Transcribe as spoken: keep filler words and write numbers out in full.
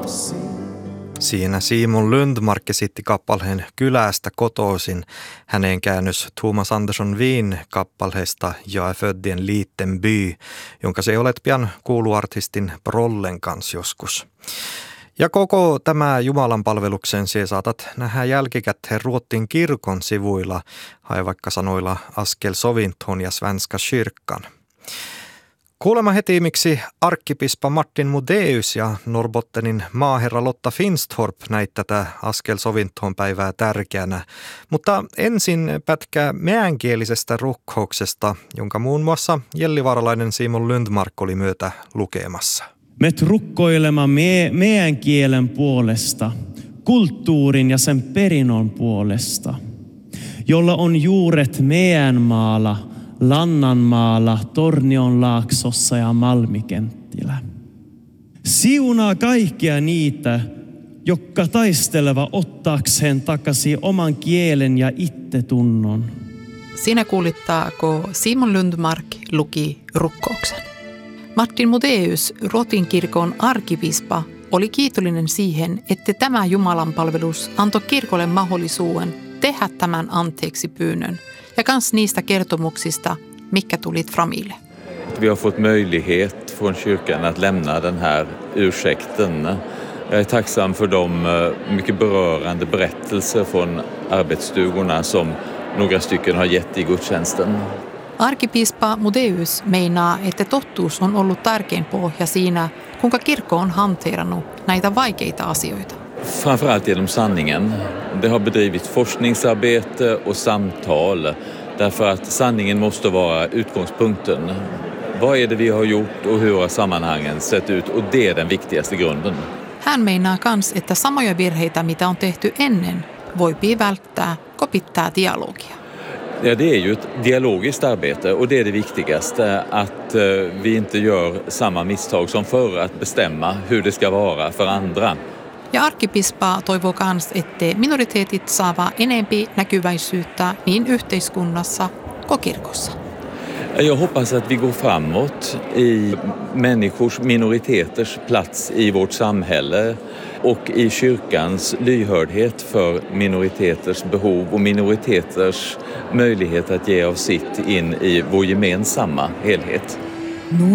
Siinä Simon Lundmark esitti kappaleen Kylästä kotoisin. Häneen käännös Thomas Andersson Wien kappaleesta Jag är född i en liten by, jonka se olet pian kuulu artistin Brollen kanssa joskus. Ja koko tämä Jumalan palveluksen sie saatat nähdä jälkikäteen Ruotsin kirkon sivuilla, hai vaikka sanoilla Askel sovintoon ja Svenska kyrkan. Kuulema heti, miksi arkkipispa Martin Mudeus ja Norrbottenin maaherra Lotta Finstorp näit tätä Askel sovintoon päivää tärkeänä. Mutta ensin pätkää meänkielisestä rukkouksesta, jonka muun muassa jellivaaralainen Simon Lundmark oli myötä lukemassa. Me rukkoilema me, meidän kielen puolesta, kulttuurin ja sen perinnön puolesta, jolla on juuret meidän maalla, Lannanmaalla, Tornionlaaksossa ja Malmikenttilä. Siunaa kaikkia niitä, jotka taisteleva ottaakseen takaisin oman kielen ja ittetunnon. Siinä kuulittaako Simon Lundmark luki rukkouksen. Martin Mudeus, Ruotsin kirkon arkipispa, oli kiitollinen siihen, että tämä Jumalan palvelus antoi kirkolle mahdollisuuden tehdä tämän anteeksi pyynnön ja kans niistä kertomuksista, mikä tulit framille. Vi har fått möjlighet från kyrkan att lämna den här ursäkten. Jag är tacksam för de mycket berörande berättelser från arbetsstugorna som några stycken har gett i gudstjänsten. Arkipiispa Mudeus meinaa, että totuus on ollut tärkein pohja siinä, kuinka kirkko on hanterannut näitä vaikeita asioita. Framförallt genom sanningen. Det har bedrivit forskningsarbete och samtal därför att sanningen måste vara utgångspunkten. Vad är det vi har gjort och hur har sammanhangen sett ut, och det är den viktigaste grunden. Hän meinaa kans, että samoja virheitä, mitä on tehty ennen, voipii välttää, kun pitää dialogia. Ja, det är ju ett dialogiskt arbete, och det är det viktigaste, att vi inte gör samma misstag som förr att bestämma hur det ska vara för andra. Ja arkkipispa toivoo kans, että minoriteetit saavat enempi näkyväisyyttä niin yhteiskunnassa kuin kirkossa. Jag hoppas att vi går framåt i människors, minoriteters plats i vårt samhälle och i kyrkans lyhördhet för minoriteters behov och minoriteters möjlighet att ge av sitt in i vår gemensamma helhet.